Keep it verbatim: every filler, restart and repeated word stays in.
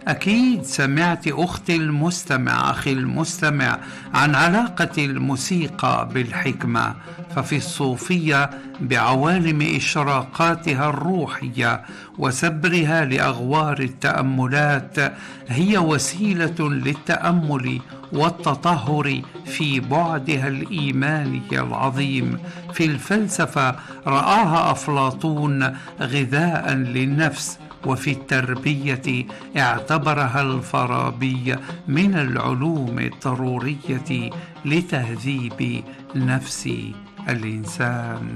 أكيد سمعت أختي المستمع أخي المستمع عن علاقة الموسيقى بالحكمة، ففي الصوفية بعوالم إشراقاتها الروحية وسبرها لأغوار التأملات هي وسيلة للتأمل والتطهر في بعدها الإيماني العظيم. في الفلسفة رآها أفلاطون غذاء للنفس، وفي التربية اعتبرها الفارابي من العلوم الضرورية لتهذيب نفس الإنسان.